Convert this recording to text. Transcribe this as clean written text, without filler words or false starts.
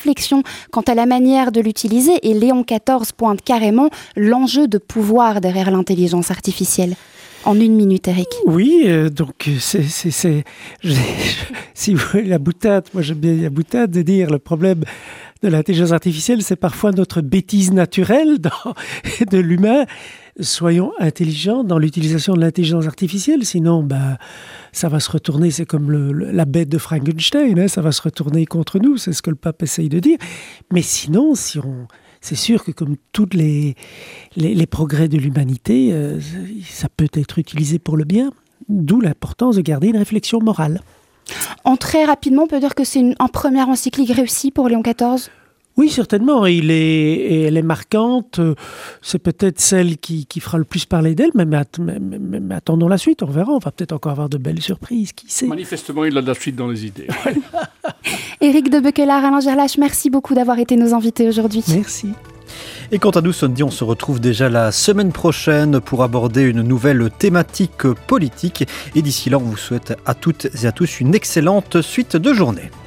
réflexion quant à la manière de l'utiliser et Léon XIV pointe carrément l'enjeu de pouvoir derrière l'intelligence artificielle. En 1 minute, Eric. Oui, donc si vous voulez la boutade, moi j'aime bien la boutade de dire le problème de l'intelligence artificielle, c'est parfois notre bêtise naturelle de l'humain. Soyons intelligents dans l'utilisation de l'intelligence artificielle, sinon ça va se retourner, c'est comme la bête de Frankenstein, ça va se retourner contre nous, c'est ce que le pape essaye de dire. Mais sinon, c'est sûr que comme tous les progrès de l'humanité, ça peut être utilisé pour le bien, d'où l'importance de garder une réflexion morale. En très rapidement, on peut dire que c'est une première encyclique réussie pour Léon XIV ? Oui, certainement. Elle est marquante. C'est peut-être celle qui fera le plus parler d'elle, mais attendons la suite, on verra. On va peut-être encore avoir de belles surprises, qui sait. Manifestement, il a de la suite dans les idées. Éric de Bequelaar, Alain Gerlache, merci beaucoup d'avoir été nos invités aujourd'hui. Merci. Et quant à nous, Sondi, on se retrouve déjà la semaine prochaine pour aborder une nouvelle thématique politique. Et d'ici là, on vous souhaite à toutes et à tous une excellente suite de journée.